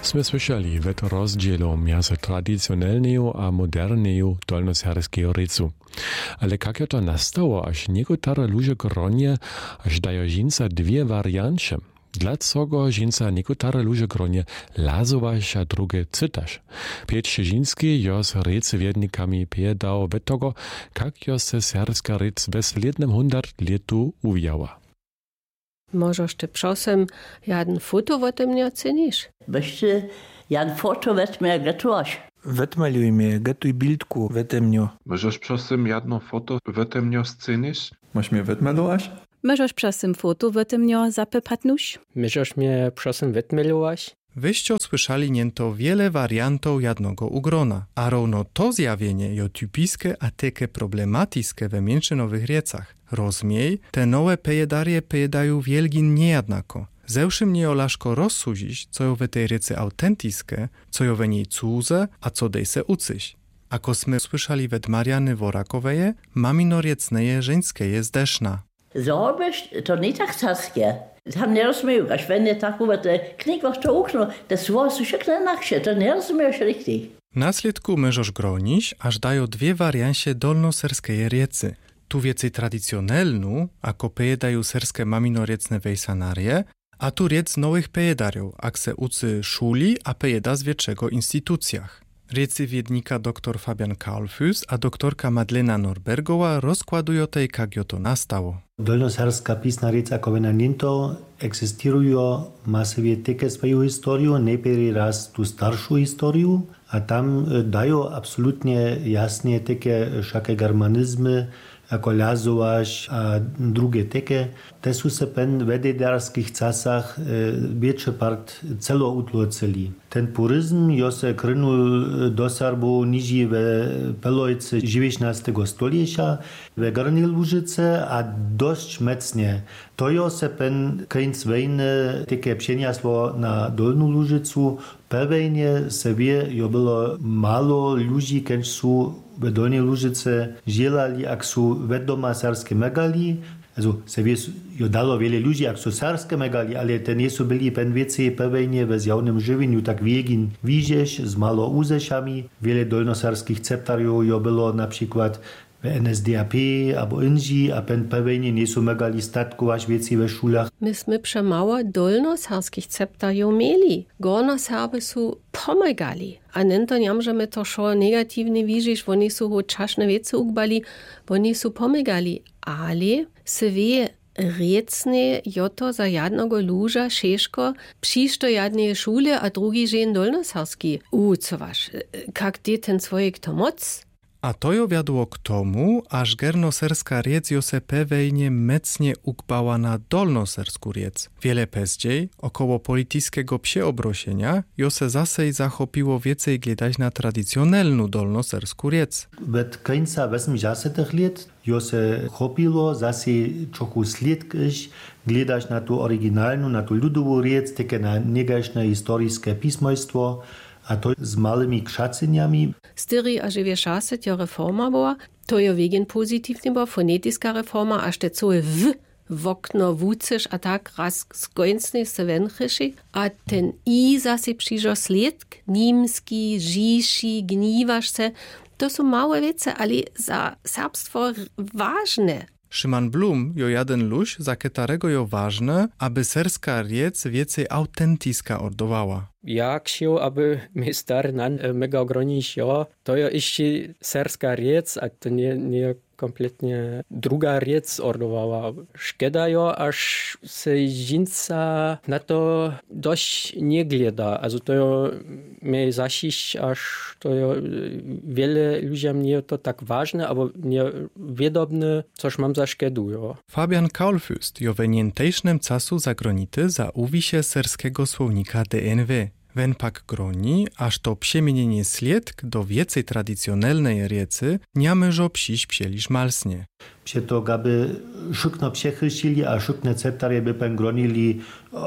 Sme słyszeli wet rozdzielu między tradycjonalną a moderną dolnoserską rycu. Ale jak to nastało, aż niektóre ludzie gronie, aż dają żinca dwie warianty? Dlaczego żinca niektóre ludzie gronie lazowaś, a drugie cytasz? Piotr Szyziński jo z rycywiednikami piedał we tego, jak jo se serska ryc bez lednym 100 letu uwijała. Możesz ty czasem jeden foto o tym nie ocenisz? Byście jeden foto weźmie gatuaś. Wetmaluj mnie, gatuj bildku wetemnio. Możesz czasem jedno foto wetemnio scenisz? Masz mnie wetmalować? Możesz czasem foto wetemnio zapypatnuś? Możesz mnie czasem wetmalować? Wyście słyszeli niento wiele wariantów jednego ugrona, a równo to zjawienie jo typiskie a takie problematiskie we mięszynowych riecach. Rozmiej, te nowe pejedarie pejedają wielgin niejednako. Zewszy mnie olaszko rozsudzić, co jo we tej riece autentyskie, co jo we niej cudze, a co dej se ucyś. Ako sme słyszeli wed Mariany Worakoweje, mamino riecneje żeńskeje zdeszna. Zorbisch, to nie tak sarskie. Tam nie rozumieją, aż wenn nie tak über te knikwach to ukno, das war so szykne nachsie, to nie rozumiesz richtig. Naslідku możesz gronić, aż dają dwie wariancie dolnoserskeje riecy. Tu więcej tradycjonalną, ako pejedają serskie maminoriecne wejsanarie, a tu riec nowych pejedariów, ak se ucy szuli, a pejeda z wieczego instytucjach. Riecywiednika dr Fabian Kaulfus a doktorka Madlena Norbergowa rozkładują tej, jak jo to nastało. Dolnoserska pisna riec ako venaniento existirują masowie tykę swoją historię, najpierw raz tu starszą historię, a tam dają absolutnie jasnie tykę wszakie germanizmy, jako lazovaš a drugie tyke. Te su se pen vededarskich casach większy part celo utloceli. Ten puryzm jo se krynul do Serbu niži ve pelojce XIX stoljeća, ve Gornjej Lužice, a dość mecnie. To jo se pen krync wejny tyke przeniosło na Dolną Lužicu. Po wejnie se wie, jo było malo ludzi, kęć su w Dolnej Lužice želali, ak su vedoma serskie megali. Also, se wie, jo dalo wiele ludzi, ak su serskie megali, ale te nie su byli pen więcej po wejnie w zjawnym żywieniu, tak wiegin widzieć, z malo uzeszami. Wiele dolnoserskich ceptariów jo było na przykład w NSDAP albo inži, a pen po wejnie nie su megali statkować więcej we szulach. Myśmy przemało dolnoserskich ceptariów mieli. Gornoserby su pomagali. A nento njamžeme to šo negatívne vížiš, oni su ho čašne vece ugbali, oni su pomagali. Ale se vie riecne joto za jednego luža šeško přišto jedne šule, a drugi žen dolnoserski. Ucovaš, kak de ten svojek to moc? A to jo wiadło k tomu, aż gernoserska riec jo se pewejnie mecnie ukbała na dolnosersku riec. Wiele pezdziej, około polityskiego psieobrosienia, jo se zasej zachopiło więcej gledać na tradycjonalną dolnosersku riec. Wet końca 80 lat jo se chopilo zasej trochu sliedkiś gledać na tu oryginalną, na tu ludową riec, takie na negaśne historiskie pismojstwo, a to z małymi krzaceniami. Styri a żywie szaset jo reforma była, to jo wegen pozytywnie była, fonetiska reforma, aż te całe w okno wucysz, a tak raz skończny se węchyszy, a ten i zase przyjrzał sledk, nimski, žiši, gniwasz se, to są małe wiece, ale za serbstwo ważne. Szyman Blum jo jeden luź, za ketarego jo ważne, aby serska riec więcej autentyska ordowała. Ja chciał, aby mi star nan mega ogronić, jo, to jo jeszcze serska riec, a to nie kompletnie druga riec ordowała. Szkoda jo, aż se żinca na to dość nie gleda. Also to jo mnie zasiść, aż to jo wiele ludziom nie to tak ważne, albo nie wiadomne, coś mam za szkodu, jo. Fabian Kaulfust jo we nientejsznym casu zagronity za uwisie serskiego słownika DNW. Wen pak groni, aż to przemienienie sliedk do więcej tradycjonalnej riecy nie myżo psić psielisz malsnie. Psie to gaby szukno przechyścili, a szukne ceptarie by pen gronili,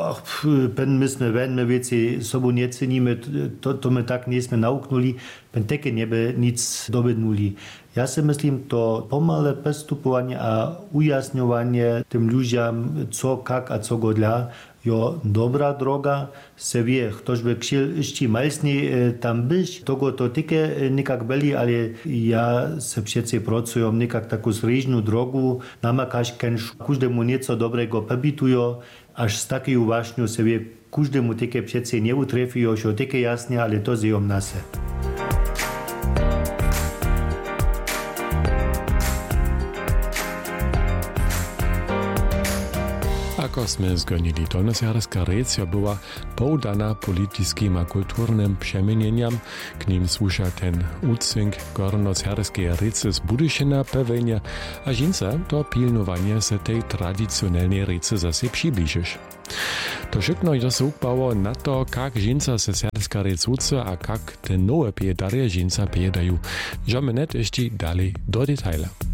pen myśmy wen, więcej sobą nie cenimy, to my tak nie sme nauknuli, pen teke nie by nic dobydnuli. Ja si myslím, to pomale postupovanie a ujasňovanie tým ľuďom, co, kak a co godľa, jo dobra droga, se wie, ktoś by chciał jeszcze malsni tam być, tego to tyke nikak byli, ale ja se przecież pracuję nikak taką zreżną drogu, namakaś kęż, każdemu nieco dobrego pobitują, aż z takiej uważnią se wie, każdemu tyke przecież nie utrefią, że tyke jasne, ale to zjom nase. Ako sme zgonili, dolnosjärska recja była poudana politiskim a kulturnym przemienieniam, k nim słusza ten ucynk gornosjärskiej recy z Budyšina pewenia, a žinca to pilnowanie se tej tradycjonalnej recy zase przybliżysz. To wszystko jest ukbało na to, jak žinca se sjärska rec uce a jak te nowe piedarie žinca piedają. Žome net ještě dalej do detaila.